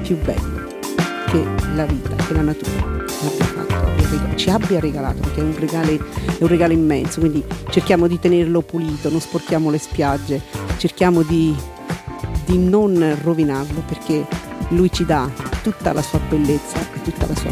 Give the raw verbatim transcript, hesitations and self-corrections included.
più bello che la vita, che la natura abbia fatto, abbia regalato, ci abbia regalato, perché è un regalo, è un regalo immenso, quindi cerchiamo di tenerlo pulito, non sporchiamo le spiagge, cerchiamo di, di non rovinarlo, perché lui ci dà tutta la sua bellezza e tutta la sua